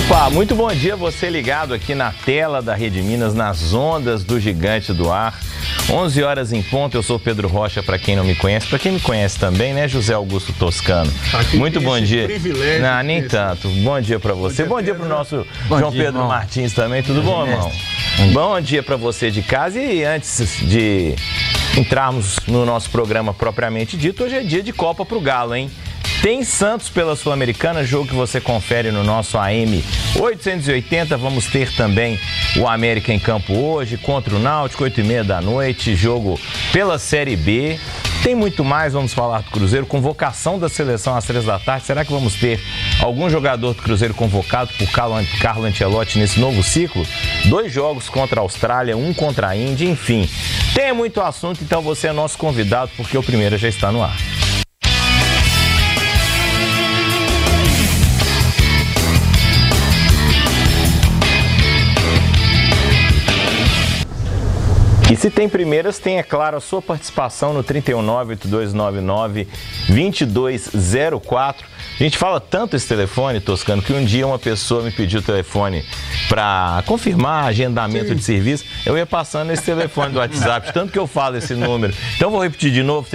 Opa, muito bom dia, você ligado aqui na tela da Rede Minas, nas ondas do Gigante do Ar. 11 horas em ponto, eu sou Pedro Rocha, para quem não me conhece. Para quem me conhece também, né, José Augusto Toscano. Muito bom dia. Privilégio. Não, nem tanto. Bom dia para você. Bom dia para o nosso João Pedro Martins também. Tudo bom, irmão? Bom dia para você de casa. E antes de entrarmos no nosso programa propriamente dito, hoje é dia de Copa pro Galo, hein? Tem Santos pela Sul-Americana, jogo que você confere no nosso AM 880. Vamos ter também o América em campo hoje contra o Náutico, 8h30 da noite, jogo pela Série B. Tem muito mais, vamos falar do Cruzeiro, convocação da seleção às 3 da tarde. Será que vamos ter algum jogador do Cruzeiro convocado por Carlo Ancelotti nesse novo ciclo? 2 jogos contra a Austrália, 1 contra a Índia, enfim. Tem muito assunto, então você é nosso convidado, porque o primeiro já está no ar. E se tem primeiras, tem, é claro, a sua participação no 319-8299-2204. A gente fala tanto esse telefone, Toscano, que um dia uma pessoa me pediu o telefone para confirmar agendamento de serviço. Eu ia passando esse telefone do WhatsApp, tanto que eu falo esse número. Então vou repetir de novo,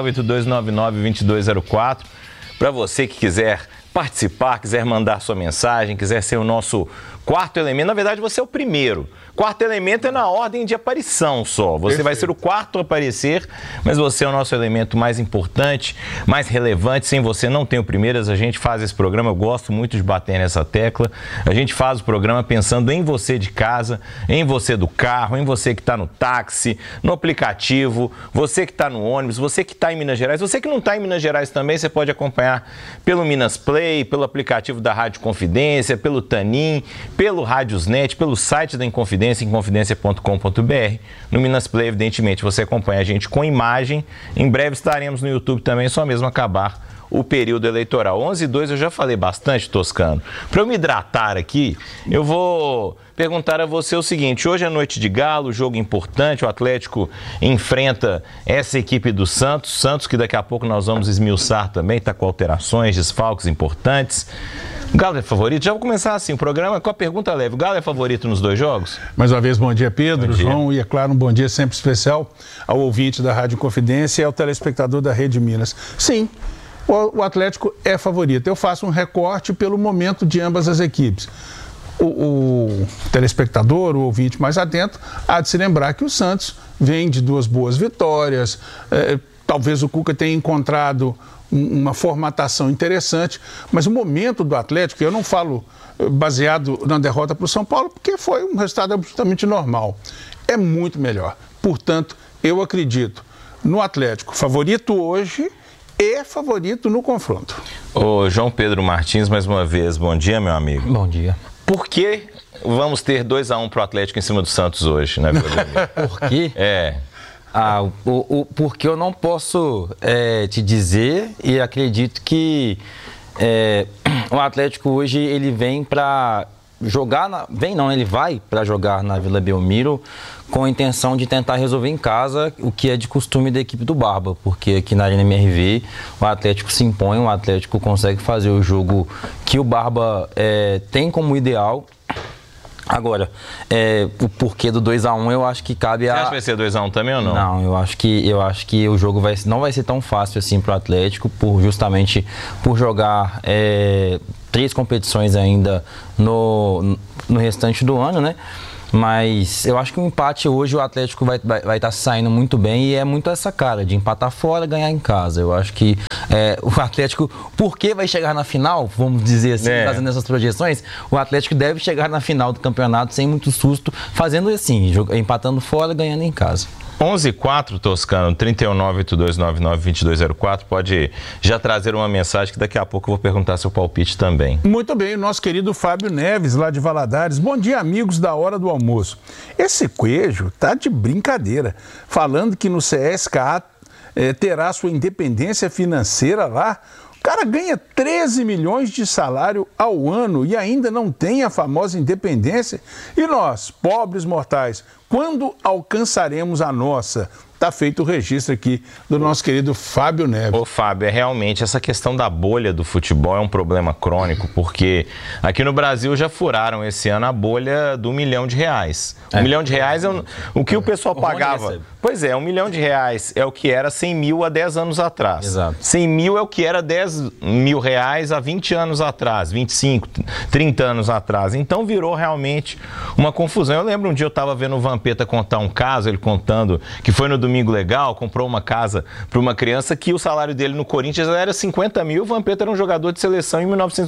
319-8299-2204. Para você que quiser participar, quiser mandar sua mensagem, quiser ser o nosso quarto elemento. Na verdade, você é o primeiro. Quarto elemento é na ordem de aparição só. Você vai ser o quarto a aparecer, mas você é o nosso elemento mais importante, mais relevante. Sem você não tem o primeiras. A gente faz esse programa, eu gosto muito de bater nessa tecla. A gente faz o programa pensando em você de casa, em você do carro, em você que está no táxi, no aplicativo, você que está no ônibus, você que está em Minas Gerais. Você que não está em Minas Gerais também, você pode acompanhar pelo Minas Play, pelo aplicativo da Rádio Confidência, pelo Tanin, pelo Rádiosnet, pelo site da Inconfidência, inconfidencia.com.br. No Minas Play, evidentemente, você acompanha a gente com imagem. Em breve estaremos no YouTube também, só mesmo acabar o período eleitoral. 11h02, eu já falei bastante, Toscano. Para eu me hidratar aqui, eu vou perguntar a você o seguinte: hoje é noite de Galo, jogo importante, o Atlético enfrenta essa equipe do Santos que daqui a pouco nós vamos esmiuçar também, está com alterações, desfalques importantes. O Galo é favorito? Já vou começar assim o programa com a pergunta leve. O Galo é favorito nos 2 jogos? Mais uma vez, bom dia, Pedro, bom dia. João, e é claro, um bom dia sempre especial ao ouvinte da Rádio Confidência e ao telespectador da Rede Minas. Sim, o Atlético é favorito. Eu faço um recorte pelo momento de ambas as equipes. O telespectador, o ouvinte mais atento, há de se lembrar que o Santos vem de 2 boas vitórias, talvez o Cuca tenha encontrado uma formatação interessante, mas o momento do Atlético, eu não falo baseado na derrota para o São Paulo, porque foi um resultado absolutamente normal, é muito melhor. Portanto, eu acredito no Atlético favorito hoje e favorito no confronto. Ô João Pedro Martins, mais uma vez, bom dia, meu amigo. Bom dia. Por que vamos ter 2-1 pro Atlético em cima do Santos hoje, né, Vila Belmiro? Por quê? Porque eu não posso te dizer, e acredito que o Atlético hoje ele vem para jogar, ele vai para jogar na Vila Belmiro com a intenção de tentar resolver em casa o que é de costume da equipe do Barba, porque aqui na Arena MRV o Atlético se impõe, o Atlético consegue fazer o jogo que o Barba tem como ideal. Agora, o porquê do 2-1 eu acho que cabe a... Você acha que vai ser 2-1 também ou não? Não, eu acho que o jogo não vai ser tão fácil assim pro Atlético, justamente por jogar 3 competições ainda no restante do ano, né? Mas eu acho que o empate hoje o Atlético vai estar saindo muito bem e é muito essa cara de empatar fora e ganhar em casa. Eu acho que o Atlético, porque vai chegar na final, vamos dizer assim, fazendo essas projeções, o Atlético deve chegar na final do campeonato sem muito susto, fazendo assim, empatando fora e ganhando em casa. 11h04, Toscano, 319-8299-2204, pode já trazer uma mensagem que daqui a pouco eu vou perguntar seu palpite também. Muito bem, o nosso querido Fábio Neves, lá de Valadares. Bom dia, amigos da Hora do Almoço. Esse Coelho tá de brincadeira, falando que no CSKA terá sua independência financeira lá. O cara ganha 13 milhões de salário ao ano e ainda não tem a famosa independência. E nós, pobres mortais, quando alcançaremos a nossa? está feito o registro aqui do nosso querido Fábio Neves. Ô Fábio, realmente essa questão da bolha do futebol é um problema crônico, porque aqui no Brasil já furaram esse ano a bolha do R$1 milhão. R$1 milhão é o que o pessoal pagava. Pois é, R$1 milhão é o que era 100 mil há 10 anos atrás. Exato. 100 mil é o que era 10 mil reais há 20 anos atrás, 25, 30 anos atrás. Então virou realmente uma confusão. Eu lembro um dia eu estava vendo o Vampeta contar um caso, ele contando que foi no Domingo Legal, comprou uma casa para uma criança que o salário dele no Corinthians era 50 mil. O Vampeta era um jogador de seleção em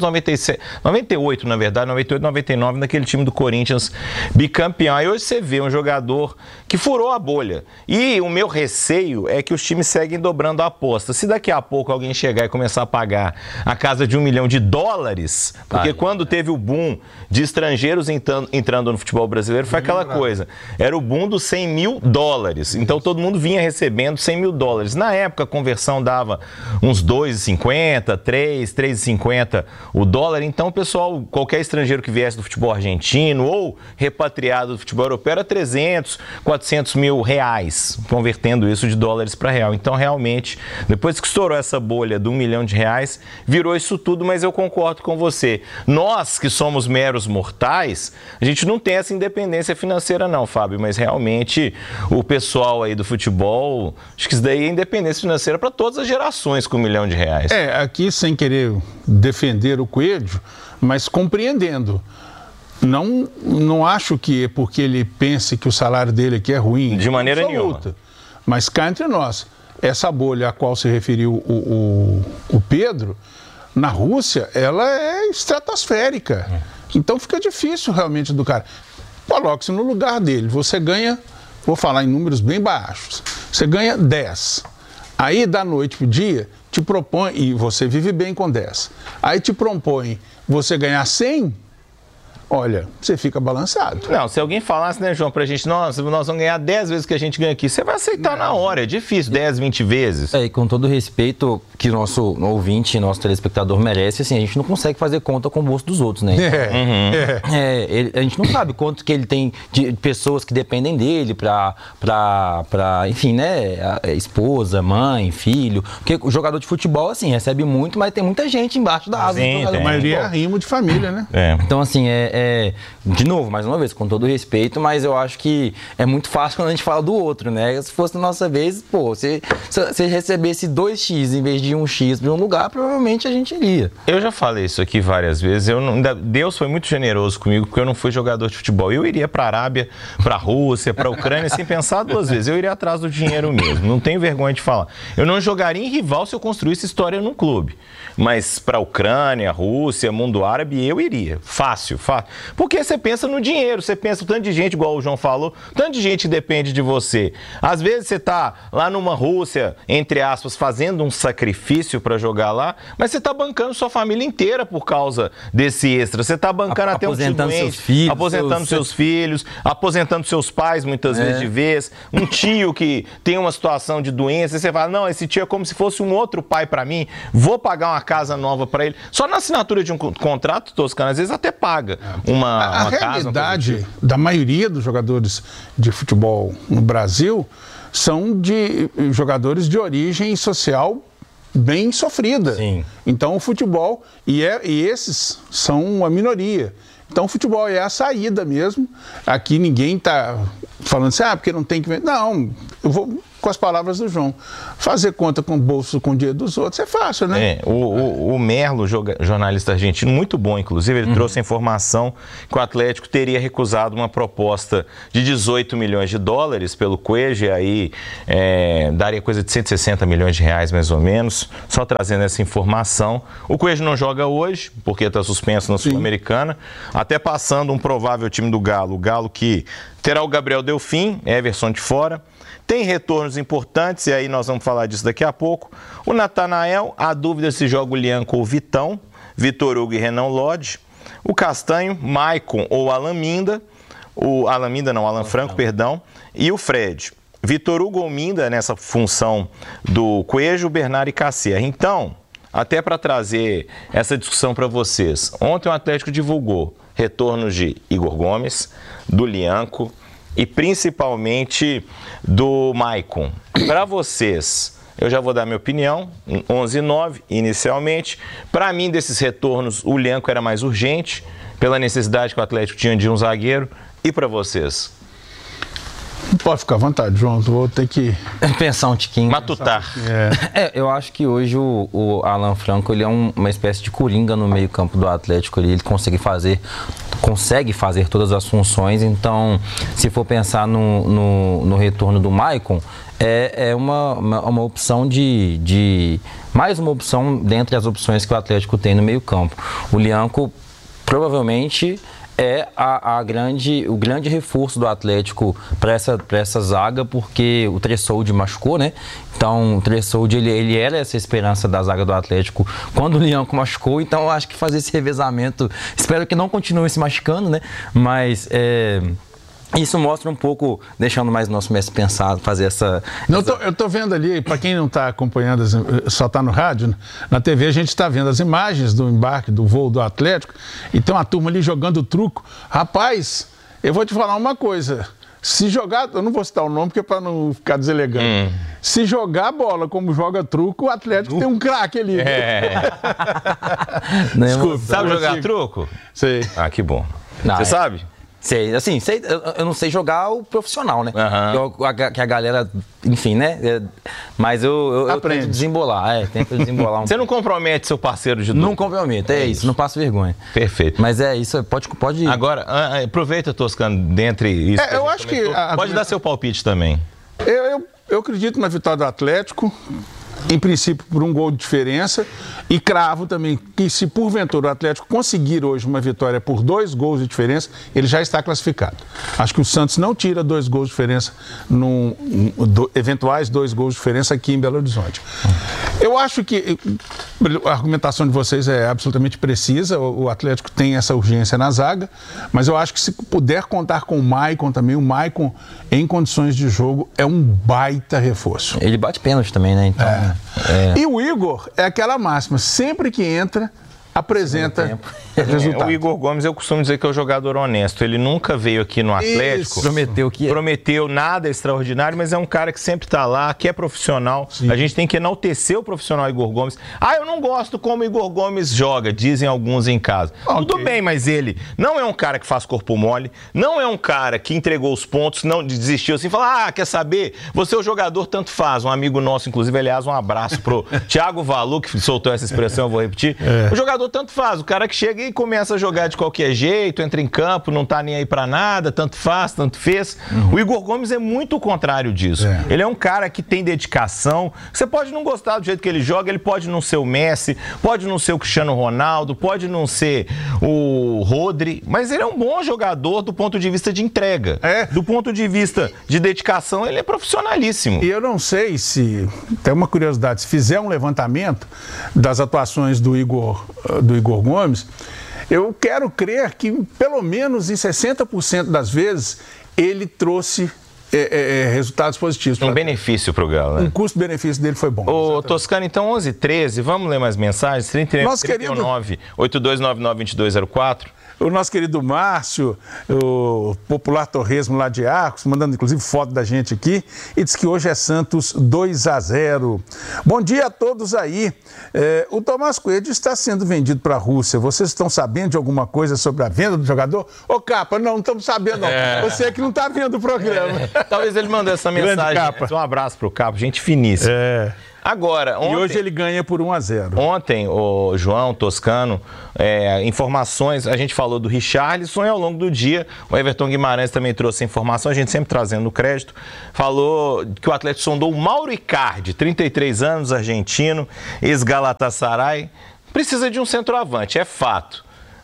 98, na verdade, 98, 99, naquele time do Corinthians bicampeão. Aí hoje você vê um jogador que furou a bolha. E o meu receio é que os times seguem dobrando a aposta. Se daqui a pouco alguém chegar e começar a pagar a casa de $1 milhão, porque quando teve o boom de estrangeiros entrando no futebol brasileiro, foi aquela coisa. Era o boom dos $100 mil. Então todo mundo vinha recebendo $100 mil. Na época a conversão dava uns 2,50, 3,50 o dólar. Então o pessoal, qualquer estrangeiro que viesse do futebol argentino ou repatriado do futebol europeu era 300, 400 mil reais, convertendo isso de dólares para real. Então realmente, depois que estourou essa bolha do $1 milhão, virou isso tudo, mas eu concordo com você. Nós que somos meros mortais, a gente não tem essa independência financeira não, Fábio, mas realmente o pessoal aí do futebol, acho que isso daí é independência financeira para todas as gerações com $1 milhão. Aqui sem querer defender o Coelho, mas compreendendo. Não acho que é porque ele pense que o salário dele aqui é ruim. De maneira nenhuma. Mas cá entre nós, essa bolha a qual se referiu o Pedro, na Rússia, ela é estratosférica. Então fica difícil realmente do cara. Coloque-se no lugar dele. Você ganha, vou falar em números bem baixos, você ganha 10. Aí da noite pro dia, te propõe, e você vive bem com 10. Aí te propõe você ganhar 100, olha, você fica balançado. Não, se alguém falasse, né, João, pra gente, nós vamos ganhar 10 vezes o que a gente ganha aqui, você vai aceitar na hora, é difícil, 10, 20 vezes. E com todo o respeito que nosso ouvinte, nosso telespectador merece, assim, a gente não consegue fazer conta com o bolso dos outros, né? A gente não sabe quanto que ele tem de pessoas que dependem dele pra enfim, né, esposa, mãe, filho, porque o jogador de futebol, assim, recebe muito, mas tem muita gente embaixo da asa. A maioria é arrimo de família, né? Então, assim, de novo, mais uma vez, com todo respeito, mas eu acho que é muito fácil quando a gente fala do outro, né? Se fosse na nossa vez, pô, se recebesse 2x em vez de 1x de um lugar, provavelmente a gente iria. Eu já falei isso aqui várias vezes, Deus foi muito generoso comigo, porque eu não fui jogador de futebol. Eu iria pra Arábia, pra Rússia, pra Ucrânia, sem pensar duas vezes. Eu iria atrás do dinheiro mesmo, não tenho vergonha de falar. Eu não jogaria em rival se eu construísse história num clube. Mas pra Ucrânia, Rússia, mundo árabe, eu iria. Fácil. Porque você pensa no dinheiro, você pensa o tanto de gente, igual o João falou, tanto de gente que depende de você. Às vezes você tá lá numa Rússia, entre aspas, fazendo um sacrifício para jogar lá, mas você tá bancando sua família inteira por causa desse extra. Você tá bancando até um tio doente, aposentando seus filhos, aposentando seus pais muitas vezes de vez, um tio que tem uma situação de doença, e você fala, não, esse tio é como se fosse um outro pai para mim, vou pagar uma casa nova para ele. Só na assinatura de um contrato, Toscano, às vezes até paga uma casa. A realidade da maioria dos jogadores de futebol no Brasil são de jogadores de origem social bem sofrida. Sim. Então o futebol, e esses são a minoria. Então o futebol é a saída mesmo. Aqui ninguém está falando assim, porque não tem que ver. Não, eu vou, com as palavras do João, fazer conta com o bolso com o dinheiro dos outros é fácil, né? O Merlo, jornalista argentino, muito bom, inclusive, ele trouxe a informação que o Atlético teria recusado uma proposta de $18 milhões pelo Coelho, e aí daria coisa de R$160 milhões, mais ou menos, só trazendo essa informação. O Coelho não joga hoje, porque está suspenso na Sul-Americana, até passando um provável time do Galo, o Galo que terá o Gabriel Delfim, Everson de fora, tem retornos importantes, e aí nós vamos falar disso daqui a pouco. O Natanael, a dúvida se joga o Lianco ou o Vitão, Vitor Hugo e Renan Lodge. O Castanho, Maicon ou Alan Franco, perdão. E o Fred. Vitor Hugo ou Minda nessa função do Coelho, Bernardo e Cassia. Então, até para trazer essa discussão para vocês, ontem o Atlético divulgou retornos de Igor Gomes, do Lianco, e principalmente do Maicon. Para vocês, eu já vou dar minha opinião, 11-9 inicialmente. Para mim, desses retornos, o Lyanco era mais urgente, pela necessidade que o Atlético tinha de um zagueiro. E para vocês? Pode ficar à vontade, João. Vou ter que pensar um tiquinho. Matutar. Eu acho que hoje o Alan Franco ele é uma espécie de coringa no meio-campo do Atlético. Ele consegue fazer todas as funções. Então, se for pensar no retorno do Maicon, é uma opção mais uma opção dentre as opções que o Atlético tem no meio-campo. O Lyanco provavelmente é o grande reforço do Atlético para essa zaga, porque o Tressoldi machucou, né? Então, o Tressoldi, ele era essa esperança da zaga do Atlético quando o Lyanco machucou. Então, eu acho que fazer esse revezamento, espero que não continue se machucando, né? Mas isso mostra um pouco, deixando mais o nosso mestre pensar, fazer essa... Eu tô vendo ali, para quem não está acompanhando, só está no rádio, na TV a gente está vendo as imagens do embarque, do voo do Atlético, e tem uma turma ali jogando truco. Rapaz, eu vou te falar uma coisa, se jogar, eu não vou citar o nome porque é para não ficar deselegante, se jogar bola como joga truco, o Atlético tem um craque ali. Desculpa, sabe jogar truco? Sei. Ah, que bom. Você sabe? Sei, assim, eu não sei jogar o profissional, né? Que a galera, enfim, né? Mas eu tento desembolar, tento desembolar um Você não compromete seu parceiro de dupla? Não comprometo, isso, não passo vergonha. Perfeito. Mas isso, pode... Agora, aproveita, Toscano, dentre isso. Eu acho que... Pode dar seu palpite também. Eu acredito na vitória do Atlético, em princípio por um gol de diferença, e cravo também que se porventura o Atlético conseguir hoje uma vitória por 2 gols de diferença, ele já está classificado. Acho que o Santos não tira 2 gols de diferença, eventuais 2 gols de diferença aqui em Belo Horizonte. Eu acho que a argumentação de vocês é absolutamente precisa, o Atlético tem essa urgência na zaga, mas eu acho que se puder contar com o Maicon também, o Maicon em condições de jogo é um baita reforço. Ele bate pênalti também, né? Então, E o Igor é aquela máxima, sempre que entra, apresenta resultado. O Igor Gomes, eu costumo dizer que é um jogador honesto. Ele nunca veio aqui no Atlético. Prometeu nada extraordinário, mas é um cara que sempre está lá, que é profissional. Sim. A gente tem que enaltecer o profissional Igor Gomes. Eu não gosto como o Igor Gomes joga, dizem alguns em casa. Tudo bem, mas ele não é um cara que faz corpo mole, não é um cara que entregou os pontos, não desistiu assim, fala, quer saber? Você é o jogador, tanto faz. Um amigo nosso, inclusive, aliás, um abraço pro Thiago Valu, que soltou essa expressão, eu vou repetir. O jogador tanto faz, o cara que chega e começa a jogar de qualquer jeito, entra em campo, não tá nem aí pra nada, tanto faz, tanto fez. O Igor Gomes é muito o contrário disso. Ele é um cara que tem dedicação. Você pode não gostar do jeito que ele joga, ele pode não ser o Messi, pode não ser o Cristiano Ronaldo, pode não ser o Rodri, mas ele é um bom jogador do ponto de vista de entrega. Do ponto de vista de dedicação, ele é profissionalíssimo. E eu não sei se, tem uma curiosidade, se fizer um levantamento das atuações do Igor Gomes, eu quero crer que, pelo menos em 60% das vezes, ele trouxe resultados positivos. Um benefício para o Galo, né? O custo-benefício dele foi bom. Ô, Toscano, então 11h13, vamos ler mais mensagens? 39 8299-2204. O nosso querido Márcio, o popular torresmo lá de Arcos, mandando inclusive foto da gente aqui, e diz que hoje é Santos 2-0. Bom dia a todos aí. O Tomás Coelho está sendo vendido para a Rússia. Vocês estão sabendo de alguma coisa sobre a venda do jogador? Ô, Capa, não estamos sabendo não. Você que não está vendo o programa. Talvez ele mandou essa mensagem. Um abraço para o Capa, gente finíssima. Agora, ontem, e hoje ele ganha por 1-0. Ontem, o João Toscano, informações, a gente falou do Richarlison e ao longo do dia o Everton Guimarães também trouxe informação, a gente sempre trazendo o crédito, falou que o Atlético sondou o Mauro Icardi, 33 anos, argentino, ex-Galatasaray, precisa de um centroavante, é fato.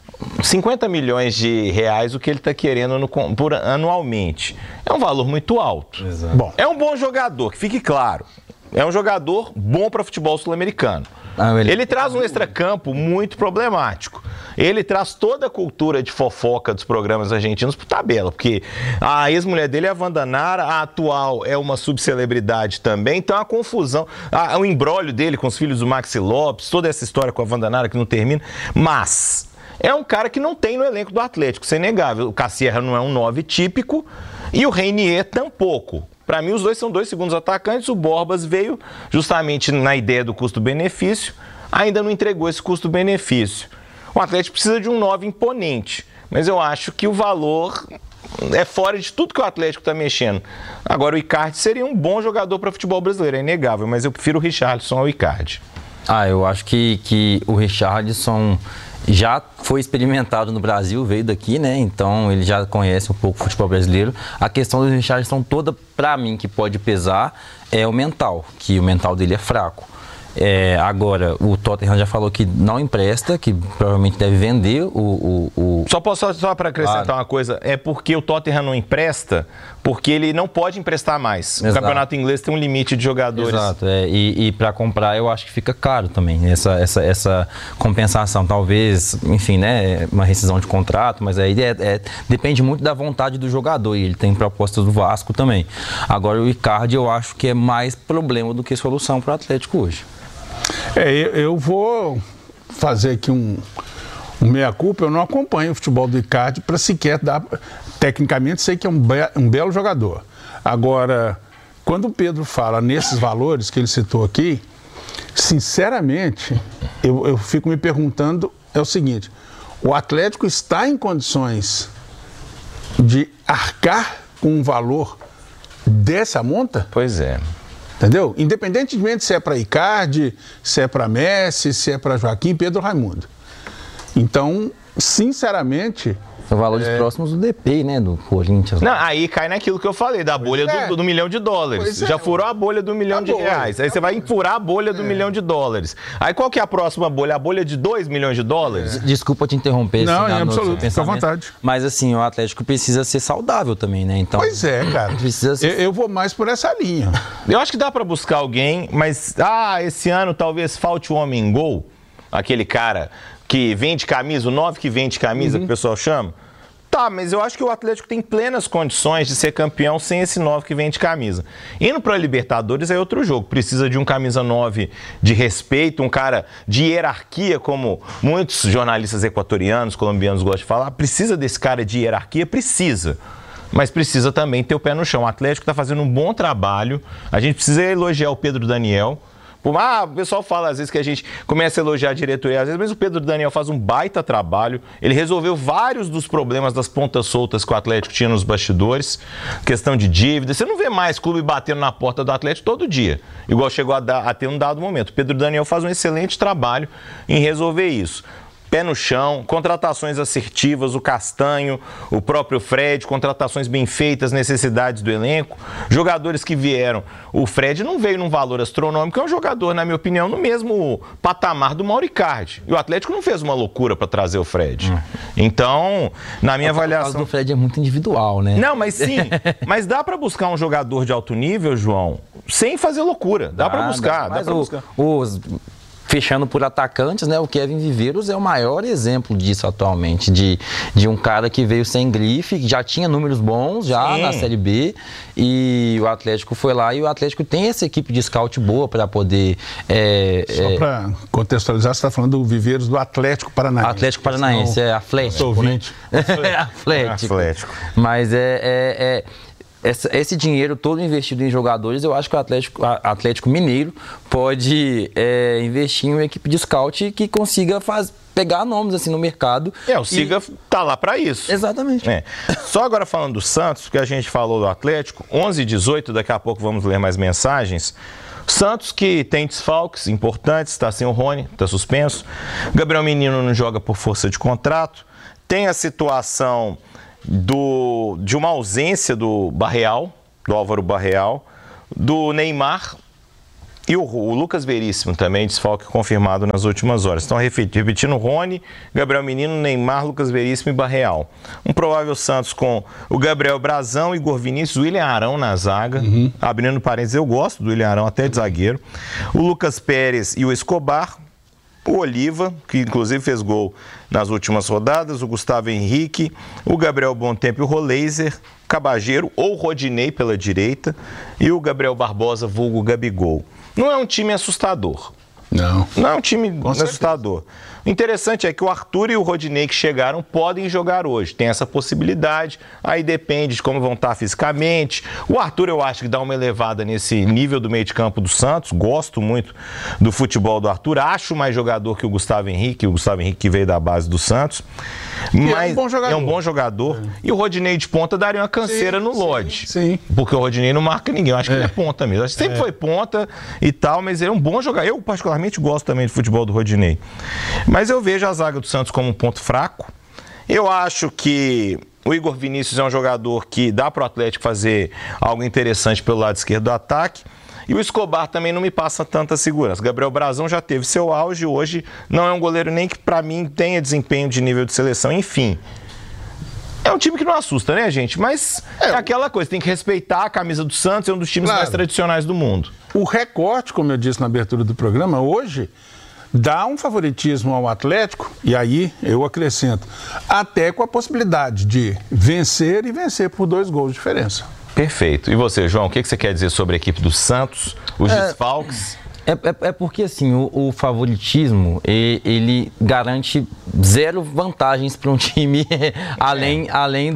50 milhões de reais o que ele está querendo anualmente. É um valor muito alto. Bom, é um bom jogador, que fique claro. É um jogador bom para futebol sul-americano. Ele traz um extracampo muito problemático. Ele traz toda a cultura de fofoca dos programas argentinos por tabela, porque a ex-mulher dele é a Wanda Nara, a atual é uma subcelebridade também, então a confusão, o imbróglio dele com os filhos do Maxi Lopes, toda essa história com a Wanda Nara que não termina, mas é um cara que não tem no elenco do Atlético, isso é inegável. O Cassierra não é um 9 típico, E o Reinier tampouco. Para mim, os dois são 2 segundos atacantes. O Borbas veio justamente na ideia do custo-benefício, ainda não entregou esse custo-benefício. O Atlético precisa de um 9 imponente, mas eu acho que o valor é fora de tudo que o Atlético está mexendo. Agora, o Icardi seria um bom jogador para o futebol brasileiro, é inegável, mas eu prefiro o Richarlison ao Icardi. Eu acho que o Richarlison já foi experimentado no Brasil, veio daqui, né? Então ele já conhece um pouco o futebol brasileiro. A questão do Richarlison toda, para mim, que pode pesar, é o mental, que o mental dele é fraco. Agora, o Tottenham já falou que não empresta, que provavelmente deve vender o... Só para acrescentar uma coisa, é porque o Tottenham não empresta, porque ele não pode emprestar mais. Exato. O campeonato inglês tem um limite de jogadores. Exato, e para comprar eu acho que fica caro também, essa compensação. Talvez, enfim, né, uma rescisão de contrato, mas aí depende muito da vontade do jogador, e ele tem propostas do Vasco também. Agora, o Icardi eu acho que é mais problema do que solução para o Atlético hoje. Eu vou fazer aqui um meia-culpa. Eu não acompanho o futebol do Icardi para sequer dar... Tecnicamente, sei que é um belo jogador. Agora, quando o Pedro fala nesses valores que ele citou aqui, sinceramente, eu fico me perguntando, é o seguinte: o Atlético está em condições de arcar com um valor dessa monta? Pois é. Entendeu? Independentemente se é para Icardi, se é para Messi, se é para Joaquim, Pedro, Raimundo. Então, sinceramente... São valores próximos do DP, né? Do Corinthians. Não, aí cai naquilo que eu falei, da bolha do $1 milhão. Já furou a bolha do $1 milhão. Aí você vai furar a bolha do $1 milhão. Aí qual que é a próxima bolha? A bolha de $2 milhões? Desculpa te interromper. Não, é absoluto, fica à vontade. Mas assim, o Atlético precisa ser saudável também, né? Então, pois é, cara. Precisa ser... eu vou mais por essa linha. Eu acho que dá pra buscar alguém, mas esse ano talvez falte o homem gol, aquele cara que vende camisa, o 9 que vende camisa, que o pessoal chama. Tá, mas eu acho que o Atlético tem plenas condições de ser campeão sem esse 9 que vende camisa. Indo para a Libertadores é outro jogo. Precisa de um camisa 9 de respeito, um cara de hierarquia, como muitos jornalistas equatorianos, colombianos gostam de falar. Precisa desse cara de hierarquia? Precisa. Mas precisa também ter o pé no chão. O Atlético está fazendo um bom trabalho. A gente precisa elogiar o Pedro Daniel. O pessoal fala às vezes que a gente começa a elogiar a diretoria, às vezes, mas o Pedro Daniel faz um baita trabalho. Ele resolveu vários dos problemas das pontas soltas que o Atlético tinha nos bastidores, questão de dívida. Você não vê mais clube batendo na porta do Atlético todo dia, igual chegou a ter um dado momento. O Pedro Daniel faz um excelente trabalho em resolver isso. Pé no chão, contratações assertivas, o Castanho, o próprio Fred, contratações bem feitas, necessidades do elenco, jogadores que vieram. O Fred não veio num valor astronômico, é um jogador, na minha opinião, no mesmo patamar do Mauro Icardi. E o Atlético não fez uma loucura para trazer o Fred. Então, na minha avaliação... O caso do Fred é muito individual, né? Não, mas sim. Mas dá para buscar um jogador de alto nível, João, sem fazer loucura. Dá para buscar. Dá pra buscar. Fechando por atacantes, né? O Kevin Viveiros é o maior exemplo disso atualmente, de um cara que veio sem grife, que já tinha números bons já na Série B, e o Atlético foi lá, e o Atlético tem essa equipe de scout boa para poder... Só para contextualizar, você está falando do Viveiros do Atlético Paranaense. Atlético Paranaense, Atlético, né? Atlético. Mas esse dinheiro todo investido em jogadores, eu acho que o Atlético Mineiro pode investir em uma equipe de scout que consiga pegar nomes assim no mercado. O Siga tá lá para isso. Exatamente. Só agora falando do Santos, porque a gente falou do Atlético, 11h18, daqui a pouco vamos ler mais mensagens. Santos que tem desfalques importantes, está sem o Rony, está suspenso. Gabriel Menino não joga por força de contrato. Tem a situação de uma ausência do Álvaro Barreal, do Neymar e o Lucas Veríssimo também, desfalque confirmado nas últimas horas. Então, repetindo, Rony, Gabriel Menino, Neymar, Lucas Veríssimo e Barreal. Um provável Santos com o Gabriel Brazão, Igor Vinícius, William Arão na zaga. Abrindo parênteses, eu gosto do William Arão até de zagueiro. O Lucas Pérez e o Escobar. O Oliva, que inclusive fez gol nas últimas rodadas, o Gustavo Henrique, o Gabriel Bontempo e o Roleiser, Cabageiro ou Rodinei pela direita e o Gabriel Barbosa, vulgo Gabigol. Não é um time assustador. Não é um time assustador. Interessante é que o Arthur e o Rodinei que chegaram podem jogar hoje. Tem essa possibilidade. Aí depende de como vão estar fisicamente. O Arthur eu acho que dá uma elevada nesse nível do meio de campo do Santos. Gosto muito do futebol do Arthur. Acho mais jogador que o Gustavo Henrique. O Gustavo Henrique que veio da base do Santos. Mas é um bom jogador. E o Rodinei de ponta daria uma canseira no Lodge. Sim. Porque o Rodinei não marca ninguém. Eu acho que ele é ponta mesmo. Acho que sempre foi ponta e tal, mas ele é um bom jogador. Eu particularmente gosto também do futebol do Rodinei. Mas eu vejo a zaga do Santos como um ponto fraco. Eu acho que o Igor Vinícius é um jogador que dá para o Atlético fazer algo interessante pelo lado esquerdo do ataque. E o Escobar também não me passa tanta segurança. Gabriel Brazão já teve seu auge, hoje não é um goleiro nem que para mim tenha desempenho de nível de seleção, enfim. É um time que não assusta, né, gente? Mas é aquela coisa, tem que respeitar a camisa do Santos, é um dos times mais tradicionais do mundo. O recorte, como eu disse na abertura do programa, hoje dá um favoritismo ao Atlético, e aí eu acrescento, até com a possibilidade de vencer e vencer por 2 gols de diferença. Perfeito. E você, João, o que você quer dizer sobre a equipe do Santos, os desfalques? É porque, assim, o favoritismo, ele garante 0 vantagens para um time, além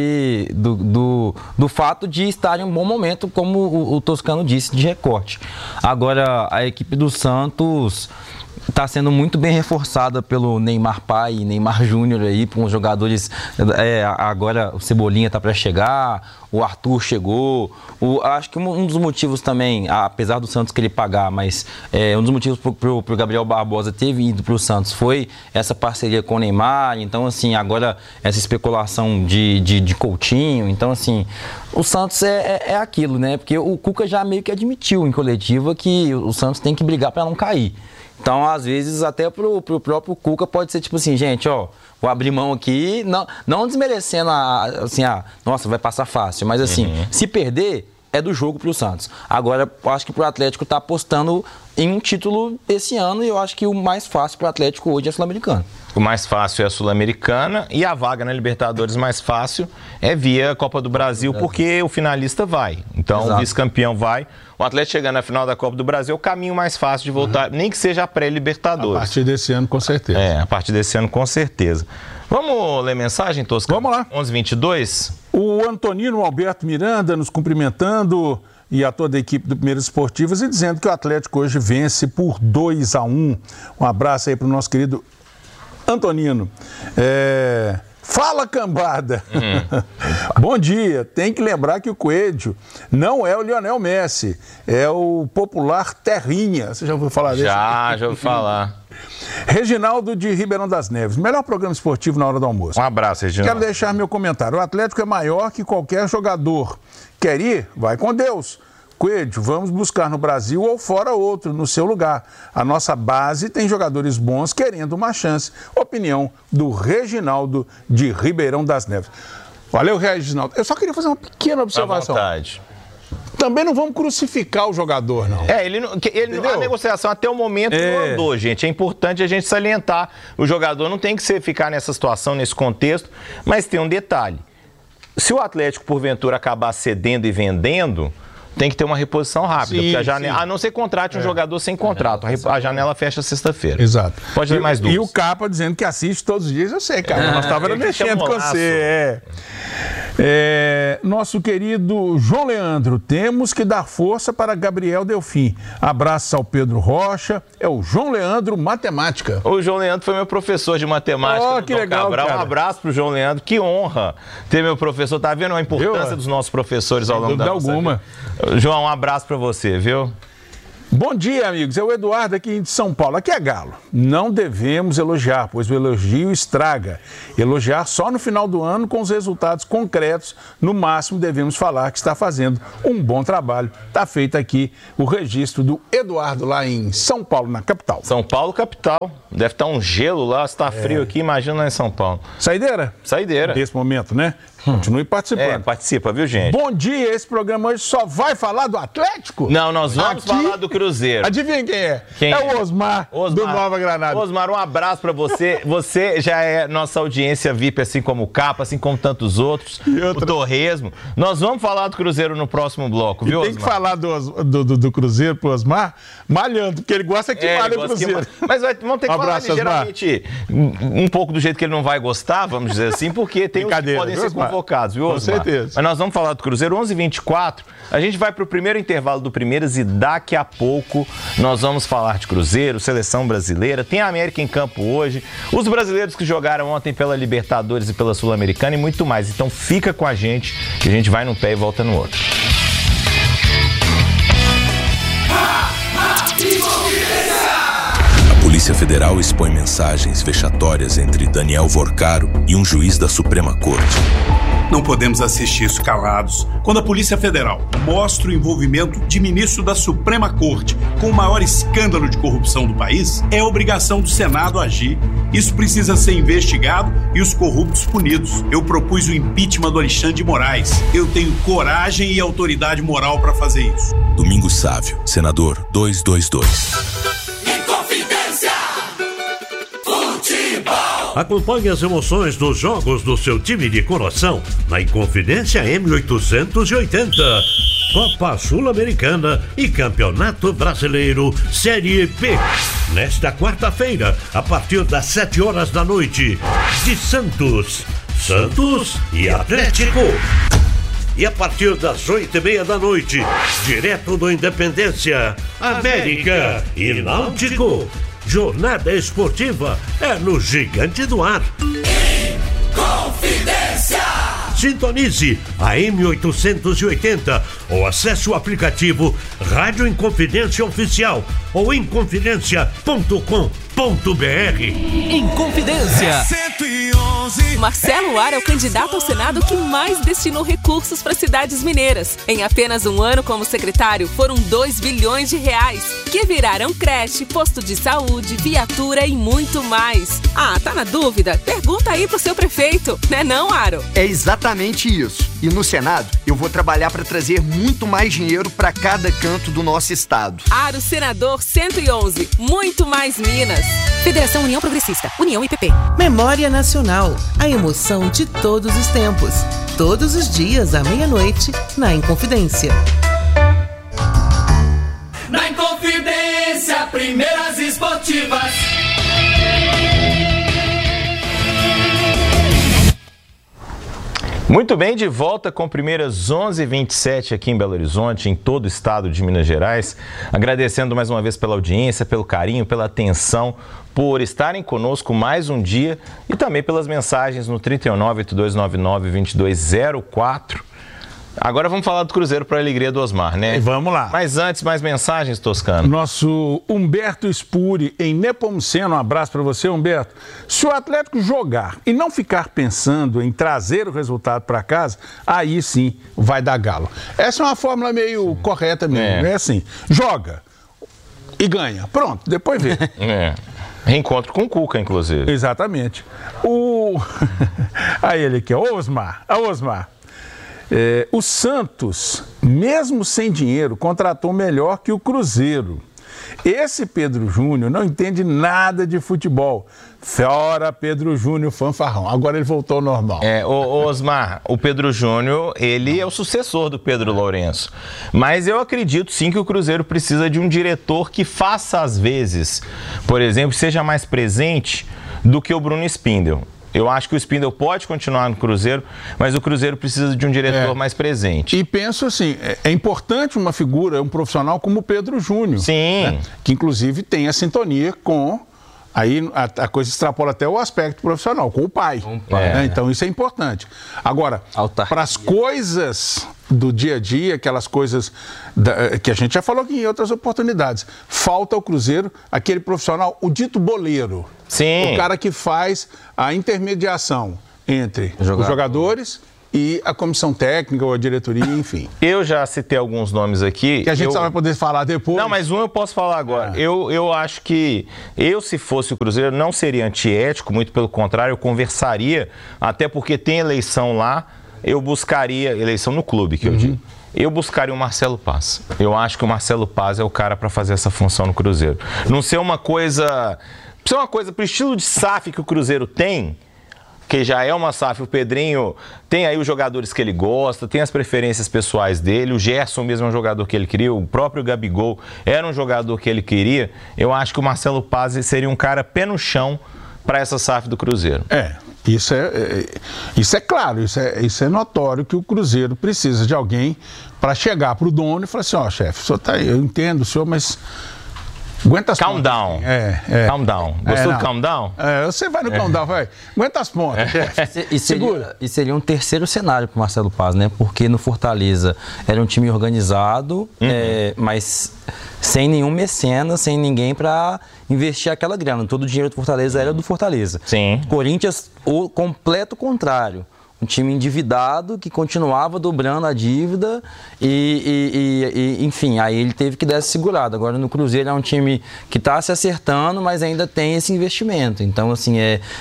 do fato de estar em um bom momento, como o Toscano disse, de recorte. Agora, a equipe do Santos está sendo muito bem reforçada pelo Neymar pai e Neymar Júnior aí, com os jogadores. Agora o Cebolinha está para chegar, o Arthur chegou. Acho que um dos motivos também, apesar do Santos querer pagar, mas um dos motivos para o Gabriel Barbosa ter vindo para o Santos foi essa parceria com o Neymar. Então, assim, agora essa especulação de Coutinho. Então, assim, o Santos é aquilo, né? Porque o Cuca já meio que admitiu em coletiva que o Santos tem que brigar para não cair. Então, às vezes, até pro próprio Cuca pode ser tipo assim, gente, ó, vou abrir mão aqui, não desmerecendo nossa, vai passar fácil, mas assim, se perder, é do jogo pro Santos. Agora, eu acho que pro Atlético tá apostando em um título esse ano e eu acho que o mais fácil pro Atlético hoje é Sul-Americana. O mais fácil é a Sul-Americana e a vaga na Libertadores mais fácil é via Copa do Brasil, porque o finalista vai. Então, o vice-campeão vai. O Atlético chegando na final da Copa do Brasil é o caminho mais fácil de voltar, nem que seja a pré-Libertadores. A partir desse ano, com certeza. A partir desse ano, com certeza. Vamos ler mensagem, Toscano? Vamos lá. 11:22. O Antonino Alberto Miranda nos cumprimentando e a toda a equipe do Primeiras Esportivas e dizendo que o Atlético hoje vence por 2-1. Um abraço aí para o nosso querido Antonino. Fala, cambada! Bom dia. Tem que lembrar que o Coelho não é o Lionel Messi, é o popular Terrinha. Você já ouviu falar desse? Já ouvi falar. Reginaldo de Ribeirão das Neves, melhor programa esportivo na hora do almoço. Um abraço, Reginaldo. Quero deixar meu comentário. O Atlético é maior que qualquer jogador. Quer ir? Vai com Deus. Coelho, vamos buscar no Brasil ou fora outro, no seu lugar. A nossa base tem jogadores bons querendo uma chance. Opinião do Reginaldo de Ribeirão das Neves. Valeu, Reginaldo. Eu só queria fazer uma pequena observação. À vontade. Também não vamos crucificar o jogador, não. A negociação até o momento não andou, gente. É importante a gente salientar. O jogador não tem que ficar nessa situação, nesse contexto, mas tem um detalhe. Se o Atlético, porventura, acabar cedendo e vendendo, tem que ter uma reposição rápida. Porque a janela, a não ser contrate um jogador sem contrato. A janela fecha sexta-feira. Exato. Pode ter mais dúvidas. E o Capa dizendo que assiste todos os dias. Eu sei, cara. Nós estávamos mexendo com você. Nosso querido João Leandro, temos que dar força para Gabriel Delfim. Abraço ao Pedro Rocha. É o João Leandro Matemática. O João Leandro foi meu professor de matemática. Que legal, cara. Um abraço pro João Leandro. Que honra ter meu professor. Tá vendo a importância dos nossos professores ao longo da nossa vida? João, um abraço para você, viu? Bom dia, amigos. É o Eduardo aqui de São Paulo. Aqui é Galo. Não devemos elogiar, pois o elogio estraga. Elogiar só no final do ano com os resultados concretos. No máximo, devemos falar que está fazendo um bom trabalho. Está feito aqui o registro do Eduardo lá em São Paulo, na capital. São Paulo, capital. Deve estar um gelo lá, se está frio aqui, imagina lá em São Paulo. Saideira? Saideira. Nesse momento, né? Continue participando. Participa, viu, gente? Bom dia, esse programa hoje só vai falar do Atlético? Não, nós vamos falar do Cruzeiro. Cruzeiro. Adivinha quem é? Quem é o Osmar, do Nova Granada. Osmar, um abraço pra você. Você já é nossa audiência VIP, assim como o Capa, assim como tantos outros. O Torresmo. Nós vamos falar do Cruzeiro no próximo bloco, viu, Osmar? Tem que falar do Cruzeiro pro Osmar malhando, porque ele gosta que malhe o Cruzeiro. Mas vamos ter que falar ligeiramente um pouco do jeito que ele não vai gostar, vamos dizer assim, porque tem os que podem ser convocados, viu, Osmar? Com certeza. Mas nós vamos falar do Cruzeiro 11h24. A gente vai pro primeiro intervalo do Primeiras e daqui a pouco nós vamos falar de Cruzeiro, seleção brasileira. Tem a América em campo hoje, os brasileiros que jogaram ontem pela Libertadores e pela Sul-Americana e muito mais. Então fica com a gente, que a gente vai num pé e volta no outro. A Polícia Federal expõe mensagens vexatórias entre Daniel Vorcaro e um juiz da Suprema Corte. Não podemos assistir isso calados. Quando a Polícia Federal mostra o envolvimento de ministro da Suprema Corte com o maior escândalo de corrupção do país, é obrigação do Senado agir. Isso precisa ser investigado e os corruptos punidos. Eu propus o impeachment do Alexandre de Moraes. Eu tenho coragem e autoridade moral para fazer isso. Domingos Sávio, senador 222. Acompanhe as emoções dos jogos do seu time de coração na Inconfidência M880. Copa Sul-Americana e Campeonato Brasileiro Série B. Nesta quarta-feira, a partir das 7 horas da noite, de Santos e Atlético. E a partir das 8h30 da noite, direto do Independência, América e Náutico. Jornada esportiva é no Gigante do Ar. Inconfidência! Sintonize a M880 ou acesse o aplicativo Rádio Inconfidência Oficial ou inconfidencia.com.br. Inconfidência. 111. Marcelo Ar é o candidato ao Senado que mais destinou recursos para cidades mineiras. Em apenas um ano como secretário, foram 2 bilhões de reais, que viraram creche, posto de saúde, viatura e muito mais. Ah, tá na dúvida? Pergunta aí pro seu prefeito, né não, Aro? É exatamente isso. E no Senado, eu vou trabalhar para trazer muito mais dinheiro para cada canto do nosso estado. Aro Senador 111, muito mais Minas. Federação União Progressista, União IPP. Memória Nacional, a emoção de todos os tempos. Todos os dias à meia-noite, na Inconfidência. Na Inconfidência, primeiras esportivas. Muito bem, de volta com Primeiras 11h27 aqui em Belo Horizonte, em todo o estado de Minas Gerais. Agradecendo mais uma vez pela audiência, pelo carinho, pela atenção, por estarem conosco mais um dia e também pelas mensagens no 319-8299-2204. Agora vamos falar do Cruzeiro para a alegria do Osmar, né? Vamos lá. Mas antes, mais mensagens, Toscano. Nosso Humberto Spuri, em Nepomuceno, um abraço para você, Humberto. Se o Atlético jogar e não ficar pensando em trazer o resultado para casa, aí sim vai dar galo. Essa é uma fórmula meio correta mesmo, é assim, joga e ganha, pronto, depois vê. Reencontro com o Cuca, inclusive. Exatamente. Aí ele aqui, Osmar. O Santos, mesmo sem dinheiro, contratou melhor que o Cruzeiro. Esse Pedro Júnior não entende nada de futebol. Fora Pedro Júnior fanfarrão. Agora ele voltou ao normal. Osmar, o Pedro Júnior, ele é o sucessor do Pedro Lourenço. Mas eu acredito sim que o Cruzeiro precisa de um diretor que faça às vezes, por exemplo, seja mais presente do que o Bruno Spindel. Eu acho que o Spindel pode continuar no Cruzeiro, mas o Cruzeiro precisa de um diretor mais presente. E penso assim, é importante uma figura, um profissional como o Pedro Júnior. Sim. Né? Que inclusive tem a sintonia com... Aí a coisa extrapola até o aspecto profissional, com o pai. Né? Então isso é importante. Agora, para as coisas do dia a dia, aquelas coisas que a gente já falou aqui em outras oportunidades, falta ao Cruzeiro aquele profissional, o dito boleiro. Sim. O cara que faz a intermediação entre os jogadores e a comissão técnica ou a diretoria, enfim. Eu já citei alguns nomes aqui. Que a gente só vai poder falar depois. Não, mas um eu posso falar agora. Eu acho que se fosse o Cruzeiro, não seria antiético, muito pelo contrário, eu conversaria, até porque tem eleição lá, eu buscaria, eleição no clube, que eu digo. eu buscaria o Marcelo Paz. Eu acho que o Marcelo Paz é o cara para fazer essa função no Cruzeiro. Não ser uma coisa para o estilo de SAF que o Cruzeiro tem, que já é uma SAF, o Pedrinho tem aí os jogadores que ele gosta, tem as preferências pessoais dele, o Gerson mesmo é um jogador que ele queria, o próprio Gabigol era um jogador que ele queria. Eu acho que o Marcelo Paz seria um cara pé no chão para essa SAF do Cruzeiro. Isso é claro, isso é notório que o Cruzeiro precisa de alguém para chegar para o dono e falar assim, chefe, o senhor tá aí, eu entendo o senhor, mas aguenta as calm pontas. Down. Calm down. Gostou do calm down? Você vai no calm down, vai. Aguenta as pontas, chefe. E seria um terceiro cenário para o Marcelo Paz, né? Porque no Fortaleza era um time organizado, mas sem nenhum mecenas, sem ninguém para investir aquela grana. Todo o dinheiro do Fortaleza era do Fortaleza. Sim. Corinthians, o completo contrário. Um time endividado que continuava dobrando a dívida enfim, aí ele teve que dar essa segurada. Agora no Cruzeiro é um time que está se acertando, mas ainda tem esse investimento. Então, assim,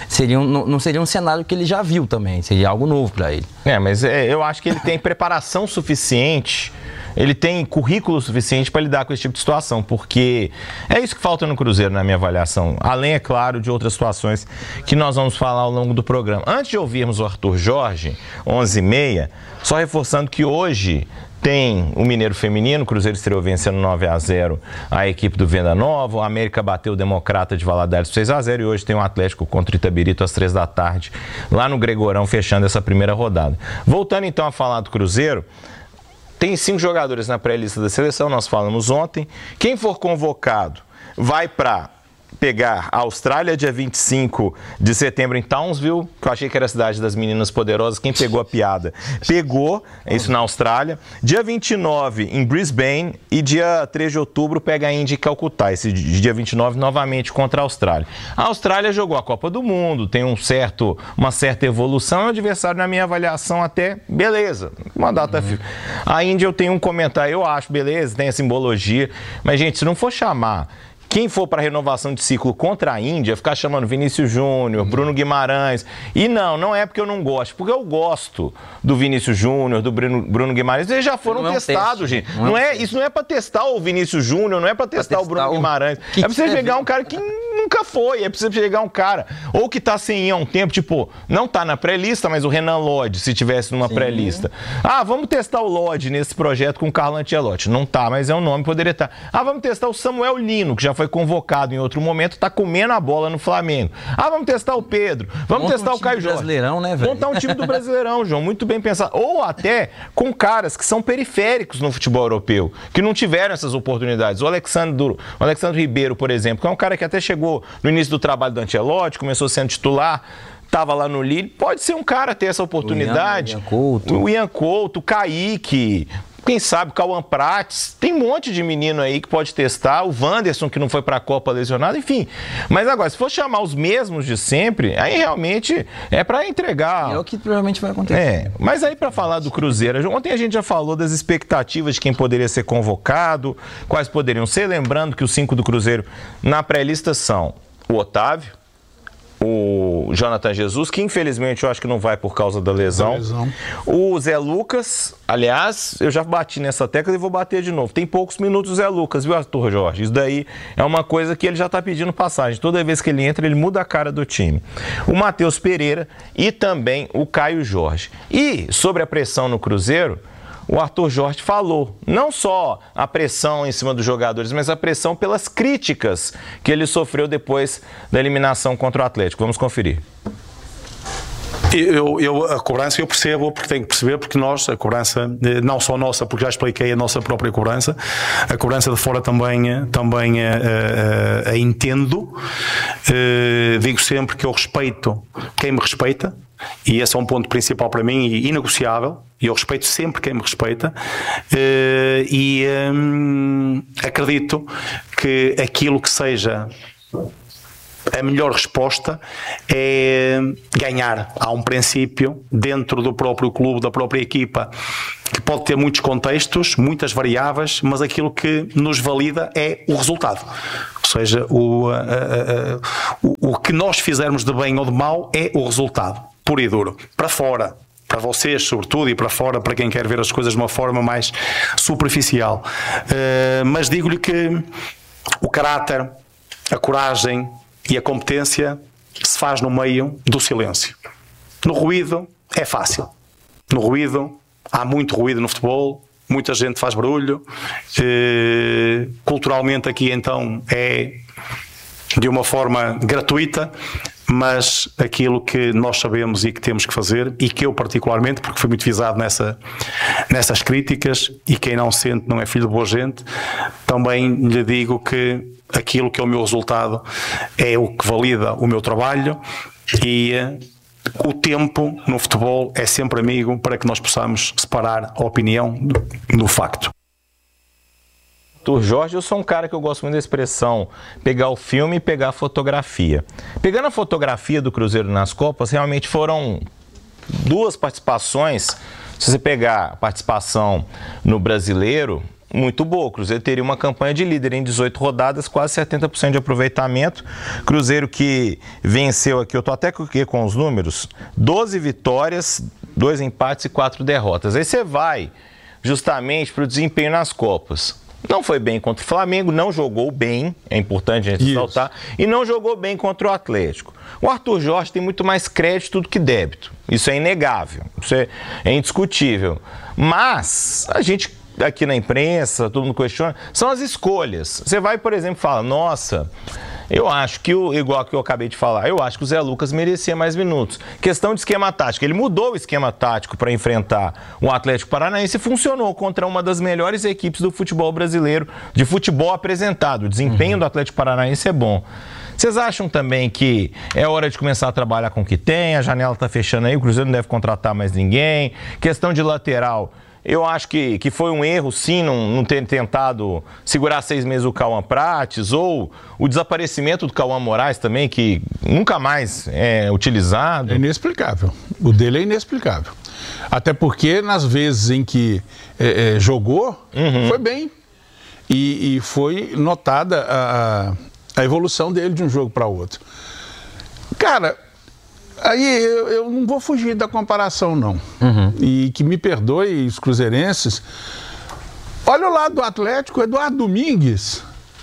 não seria um cenário que ele já viu também, seria algo novo para ele. Mas eu acho que ele tem preparação suficiente, ele tem currículo suficiente para lidar com esse tipo de situação, porque é isso que falta no Cruzeiro, na minha avaliação. Além, é claro, de outras situações que nós vamos falar ao longo do programa. Antes de ouvirmos o Arthur Jorge, 11h30, só reforçando que hoje tem o Mineiro Feminino, o Cruzeiro estreou vencendo 9-0 a equipe do Venda Nova, o América bateu o Democrata de Valadares 6-0 e hoje tem o Atlético contra o Itabirito às 3h, lá no Gregorão, fechando essa primeira rodada. Voltando então a falar do Cruzeiro, tem 5 jogadores na pré-lista da seleção, nós falamos ontem. Quem for convocado vai para pegar a Austrália dia 25 de setembro em Townsville, que eu achei que era a cidade das meninas poderosas. Quem pegou a piada pegou, isso na Austrália. Dia 29 em Brisbane e dia 3 de outubro pega a Índia e Calcutá. Esse dia 29 novamente contra a Austrália. A Austrália jogou a Copa do Mundo, tem uma certa evolução, é um adversário, na minha avaliação, até beleza, uma data FIFA. A Índia eu tenho um comentário, eu acho beleza, tem a simbologia, mas gente, se não for chamar quem for para renovação de ciclo contra a Índia, ficar chamando Vinícius Júnior, Bruno Guimarães. E não é porque eu não gosto, porque eu gosto do Vinícius Júnior, do Bruno Guimarães. Eles já foram testados, gente. Isso não é para testar o Vinícius Júnior, não é para testar o Bruno Guimarães. É para você pegar um cara que nunca foi, é para você pegar um cara ou que tá sem ir há um tempo, tipo, não tá na pré-lista, mas o Renan Lodge, se tivesse numa pré-lista. Vamos testar o Lodge nesse projeto com o Carlo Ancelotti. Não tá, mas é um nome, poderia estar. Vamos testar o Samuel Lino, que já foi convocado em outro momento, tá comendo a bola no Flamengo. Vamos testar o Pedro, vamos testar o Caio Jorge. Brasileirão, né, velho? Montar um time do Brasileirão, João, muito bem pensado. Ou até com caras que são periféricos no futebol europeu, que não tiveram essas oportunidades. O Alexandre Ribeiro, por exemplo, que é um cara que até chegou no início do trabalho do Ancelotti, começou sendo titular, estava lá no Lille, pode ser um cara ter essa oportunidade. O Ian Couto, o Kaique, quem sabe o Cauã Prates, tem um monte de menino aí que pode testar, o Wanderson que não foi para a Copa lesionado, enfim. Mas agora, se for chamar os mesmos de sempre, aí realmente é para entregar. É o que provavelmente vai acontecer. Mas aí para falar do Cruzeiro, ontem a gente já falou das expectativas de quem poderia ser convocado, quais poderiam ser, lembrando que os 5 do Cruzeiro na pré-lista são o Otávio, o Jonathan Jesus, que infelizmente eu acho que não vai por causa da lesão. O Zé Lucas, aliás, eu já bati nessa tecla e vou bater de novo. Tem poucos minutos o Zé Lucas, viu, Arthur Jorge? Isso daí é uma coisa que ele já está pedindo passagem. Toda vez que ele entra, ele muda a cara do time. O Matheus Pereira e também o Caio Jorge. E sobre a pressão no Cruzeiro, o Arthur Jorge falou, não só a pressão em cima dos jogadores, mas a pressão pelas críticas que ele sofreu depois da eliminação contra o Atlético. Vamos conferir. A cobrança eu percebo, porque tenho que perceber, porque nós, a cobrança, não só nossa, porque já expliquei a nossa própria cobrança, a cobrança de fora também a entendo. Digo sempre que eu respeito quem me respeita, e esse é um ponto principal para mim e inegociável, e eu respeito sempre quem me respeita, e acredito que aquilo que seja a melhor resposta é ganhar. Há um princípio dentro do próprio clube, da própria equipa, que pode ter muitos contextos, muitas variáveis, mas aquilo que nos valida é o resultado. Ou seja, o que nós fizermos de bem ou de mal é o resultado, puro e duro. Para fora para vocês, sobretudo, e para fora, para quem quer ver as coisas de uma forma mais superficial. Mas digo-lhe que o caráter, a coragem e a competência se faz no meio do silêncio. No ruído é fácil. No ruído, há muito ruído no futebol, muita gente faz barulho. Culturalmente aqui então é de uma forma gratuita, mas aquilo que nós sabemos e que temos que fazer, e que eu particularmente, porque fui muito visado nessas críticas, e quem não sente não é filho de boa gente, também lhe digo que aquilo que é o meu resultado é o que valida o meu trabalho, e o tempo no futebol é sempre amigo para que nós possamos separar a opinião do facto. Arthur Jorge, eu sou um cara que eu gosto muito da expressão pegar o filme e pegar a fotografia. Pegando a fotografia do Cruzeiro nas Copas, realmente foram 2 participações. Se você pegar a participação no Brasileiro, muito boa. O Cruzeiro teria uma campanha de líder em 18 rodadas, quase 70% de aproveitamento. Cruzeiro que venceu aqui, eu estou até com os números, 12 vitórias, 2 empates e 4 derrotas. Aí você vai justamente para o desempenho nas Copas. Não foi bem contra o Flamengo, não jogou bem, é importante a gente ressaltar, e não jogou bem contra o Atlético. O Arthur Jorge tem muito mais crédito do que débito, isso é inegável, isso é indiscutível. Mas a gente aqui na imprensa, todo mundo questiona, são as escolhas. Você vai, por exemplo, e fala, nossa, eu acho que, igual que eu acabei de falar, eu acho que o Zé Lucas merecia mais minutos. Questão de esquema tático, ele mudou o esquema tático para enfrentar o Atlético Paranaense e funcionou contra uma das melhores equipes do futebol brasileiro, de futebol apresentado. O desempenho do Atlético Paranaense é bom. Vocês acham também que é hora de começar a trabalhar com o que tem? A janela está fechando aí, o Cruzeiro não deve contratar mais ninguém. Questão de lateral, eu acho que foi um erro, sim, não ter tentado segurar 6 meses o Cauã Prates, ou o desaparecimento do Cauã Moraes também, que nunca mais é utilizado. É inexplicável. O dele é inexplicável. Até porque nas vezes em que jogou, foi bem. E foi notada a evolução dele de um jogo para outro. Cara, aí eu não vou fugir da comparação, não. E que me perdoe os cruzeirenses. Olha o lado do Atlético, Eduardo Domingues.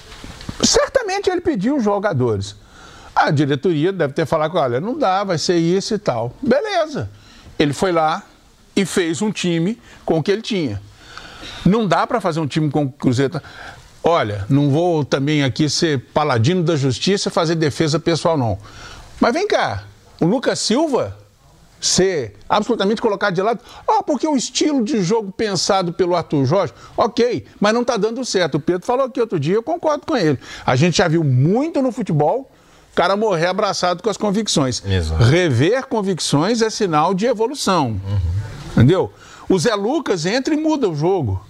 Certamente ele pediu os jogadores. A diretoria deve ter falado, olha, não dá, vai ser isso e tal. Beleza. Ele foi lá e fez um time com o que ele tinha. Não dá para fazer um time com o Cruzeiro. Olha, não vou também aqui ser paladino da justiça e fazer defesa pessoal, não. Mas vem cá. O Lucas Silva ser absolutamente colocado de lado, porque o estilo de jogo pensado pelo Arthur Jorge, ok, mas não está dando certo. O Pedro falou aqui outro dia, eu concordo com ele. A gente já viu muito no futebol, o cara morrer abraçado com as convicções. Exato. Rever convicções é sinal de evolução. Entendeu? O Zé Lucas entra e muda o jogo.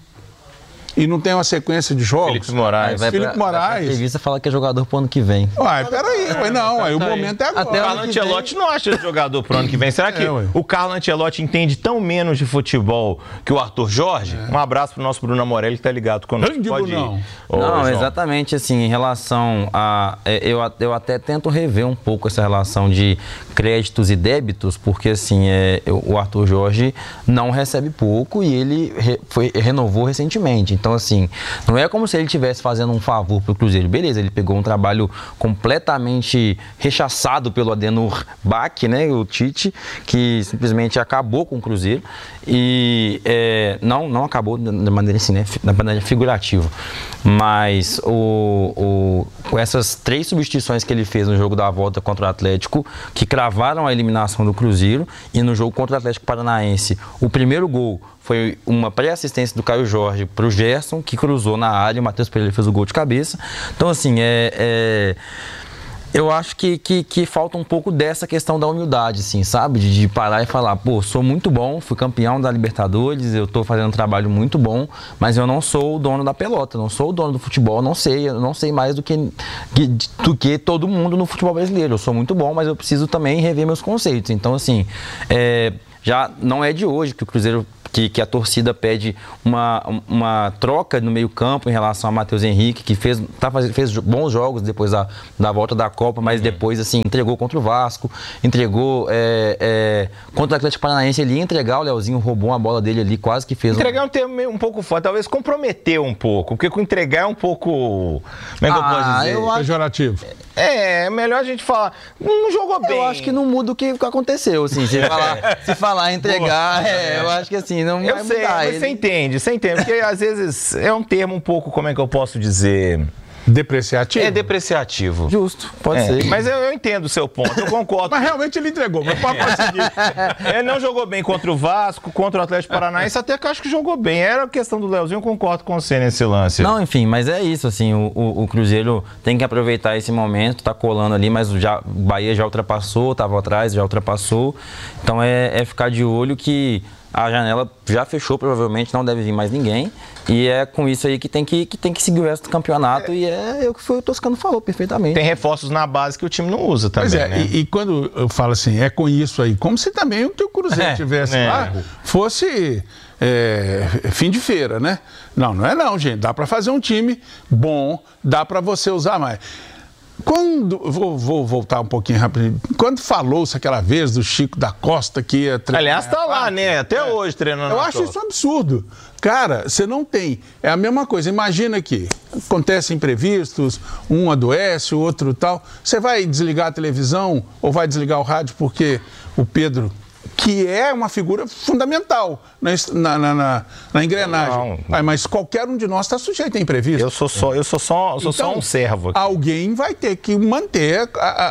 E não tem uma sequência de jogos. Felipe Moraes. Felipe Moraes. A revista fala que é jogador pro ano que vem. Uai, peraí, não, aí o momento é agora. Até o Carlo Ancelotti não acha jogador pro ano que vem. Será que o Carlo Ancelotti entende tão menos de futebol que o Arthur Jorge? Um abraço pro nosso Bruno Amorelli que tá ligado conosco. Pode ir. Não, exatamente assim, em relação a... Eu até tento rever um pouco essa relação de créditos e débitos, porque assim, o Arthur Jorge não recebe pouco e ele renovou recentemente. Então, assim, não é como se ele estivesse fazendo um favor pro Cruzeiro. Beleza, ele pegou um trabalho completamente rechaçado pelo Adenor Bach, né, o Tite, que simplesmente acabou com o Cruzeiro. E não acabou da maneira assim, né, da maneira figurativa. Mas com essas 3 substituições que ele fez no jogo da volta contra o Atlético, que cravaram a eliminação do Cruzeiro, e no jogo contra o Atlético Paranaense, o primeiro gol foi uma pré-assistência do Caio Jorge para o Gerson, que cruzou na área, o Matheus Pereira fez o gol de cabeça. Então, assim, eu acho que falta um pouco dessa questão da humildade, assim, sabe? De parar e falar, sou muito bom, fui campeão da Libertadores, eu estou fazendo um trabalho muito bom, mas eu não sou o dono da pelota, não sou o dono do futebol, eu não sei mais do que todo mundo no futebol brasileiro. Eu sou muito bom, mas eu preciso também rever meus conceitos. Então, assim, já não é de hoje que o Cruzeiro que a torcida pede uma troca no meio-campo em relação a Matheus Henrique, que fez bons jogos depois da volta da Copa, mas depois assim, entregou contra o Vasco, entregou contra o Atlético Paranaense, ele ia entregar, o Leozinho roubou uma bola dele ali, quase que fez. Entregar é um termo um pouco forte, talvez comprometeu um pouco, porque com entregar é um pouco. Como é que eu posso dizer? Pejorativo. É melhor a gente falar. Não jogou bem. Eu acho que não muda o que aconteceu, assim. Se falar entregar, eu acho que assim, não vai mudar. Mas você entende, porque às vezes é um termo um pouco, como é que eu posso dizer? Depreciativo? É depreciativo. Justo, pode ser. Mas eu entendo o seu ponto, eu concordo. Mas realmente ele entregou, mas pode conseguir. Ele não jogou bem contra o Vasco, contra o Atlético Paranaense, até que eu acho que jogou bem. Era a questão do Leozinho, eu concordo com você nesse lance. Não, enfim, mas é isso, assim, o Cruzeiro tem que aproveitar esse momento, tá colando ali, mas o Bahia já ultrapassou, tava atrás, já ultrapassou. Então é ficar de olho que a janela já fechou, provavelmente não deve vir mais ninguém. E é com isso aí que tem que seguir o resto do campeonato. E é o que o Toscano falou perfeitamente. Tem reforços na base que o time não usa também. Pois é, né? e quando eu falo assim, é com isso aí, como se também o que o Cruzeiro tivesse lá fosse fim de feira, né? Não é não, gente. Dá para fazer um time bom, dá para você usar mais. Vou voltar um pouquinho rapidinho. Quando falou-se aquela vez do Chico da Costa que ia treinar... Aliás, tá lá, né? Até hoje treinando. Eu acho isso um absurdo. Cara, você não tem... É a mesma coisa. Imagina que acontecem imprevistos, um adoece, o outro tal. Você vai desligar a televisão ou vai desligar o rádio porque o Pedro... que é uma figura fundamental na engrenagem. Mas qualquer um de nós está sujeito a imprevisto. Eu sou só um servo aqui. Alguém vai ter que manter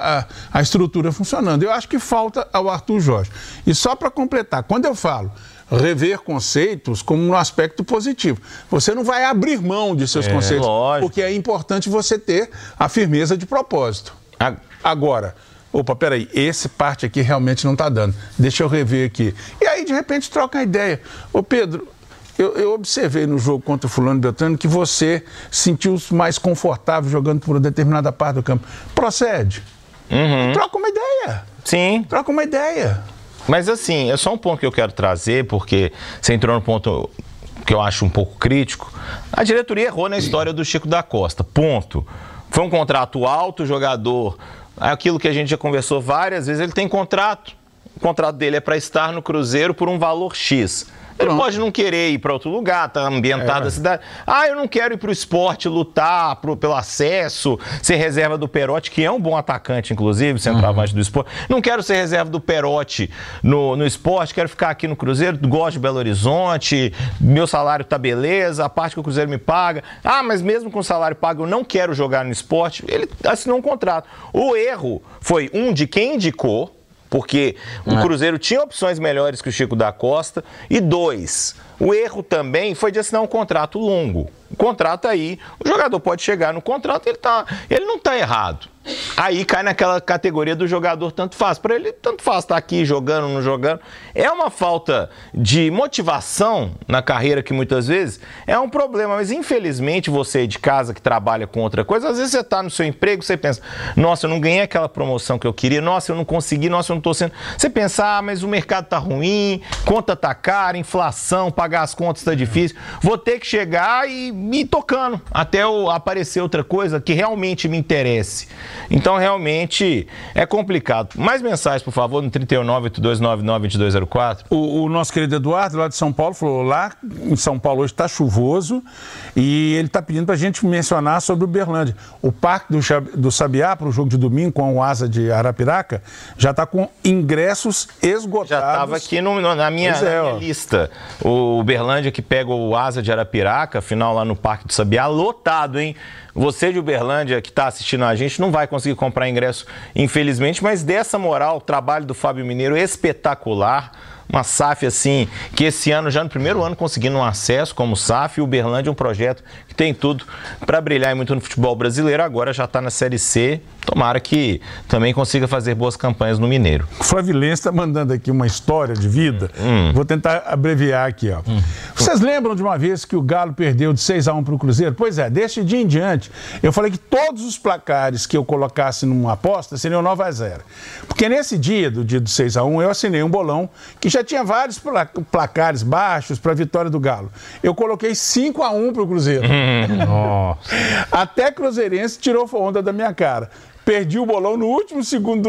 a estrutura funcionando. Eu acho que falta ao Arthur Jorge. E só para completar, quando eu falo rever conceitos como um aspecto positivo, você não vai abrir mão de seus conceitos, lógico. Porque é importante você ter a firmeza de propósito. Agora... Opa, peraí, essa parte aqui realmente não está dando. Deixa eu rever aqui. E aí, de repente, troca a ideia. Ô, Pedro, eu observei no jogo contra o fulano Beltrano que você sentiu-se mais confortável jogando por uma determinada parte do campo. Procede. Troca uma ideia. Sim. Troca uma ideia. Mas, assim, é só um ponto que eu quero trazer, porque você entrou no ponto que eu acho um pouco crítico. A diretoria errou na história do Chico da Costa. Ponto. Foi um contrato alto, o jogador... Aquilo que a gente já conversou várias vezes, ele tem contrato. O contrato dele é para estar no Cruzeiro por um valor X. Ele pode não querer ir para outro lugar, tá ambientado a cidade. Eu não quero ir para o esporte, lutar pelo acesso, ser reserva do Perotti, que é um bom atacante, inclusive, centroavante do esporte. Não quero ser reserva do Perotti no esporte, quero ficar aqui no Cruzeiro, gosto de Belo Horizonte, meu salário tá beleza, a parte que o Cruzeiro me paga. Mas mesmo com o salário pago, eu não quero jogar no esporte. Ele assinou um contrato. O erro foi de quem indicou, porque o Cruzeiro tinha opções melhores que o Chico da Costa. E 2, o erro também foi de assinar um contrato longo. O contrato aí, o jogador pode chegar no contrato, ele não está errado. Aí cai naquela categoria do jogador tanto faz. Para ele, tanto faz estar aqui jogando, não jogando. É uma falta de motivação na carreira que muitas vezes é um problema. Mas infelizmente você de casa que trabalha com outra coisa, às vezes você está no seu emprego, você pensa, nossa, eu não ganhei aquela promoção que eu queria, nossa, eu não consegui, nossa, eu não estou sendo... Você pensa, mas o mercado está ruim, conta está cara, inflação, pagar as contas está difícil. Vou ter que chegar e ir tocando até aparecer outra coisa que realmente me interesse. Então, realmente, é complicado. Mais mensagens, por favor, no 319-8299-2204. O nosso querido Eduardo, lá de São Paulo, falou, lá em São Paulo hoje está chuvoso e ele está pedindo para a gente mencionar sobre o Uberlândia. O Parque do Sabiá, para o jogo de domingo com o Asa de Arapiraca, já está com ingressos esgotados. Já estava aqui na minha lista. O Uberlândia que pega o Asa de Arapiraca, final lá no Parque do Sabiá, lotado, hein? Você de Uberlândia que está assistindo a gente não vai conseguir comprar ingresso, infelizmente, mas dessa moral, o trabalho do Fábio Mineiro é espetacular. Uma SAF, assim, que esse ano, já no primeiro ano, conseguindo um acesso como SAF, e o Uberlândia é um projeto que tem tudo para brilhar muito no futebol brasileiro. Agora já está na Série C. Tomara que também consiga fazer boas campanhas no Mineiro. O Flavilense está mandando aqui uma história de vida. Vou tentar abreviar aqui, ó. Vocês lembram de uma vez que o Galo perdeu de 6-1 para o Cruzeiro? Pois é, desse dia em diante, eu falei que todos os placares que eu colocasse numa aposta seriam 9-0. Porque nesse dia, do 6-1, eu assinei um bolão que já já tinha vários placares baixos para a vitória do Galo. Eu coloquei 5-1 para o Cruzeiro. Até Cruzeirense tirou onda da minha cara. Perdi o bolão no último segundo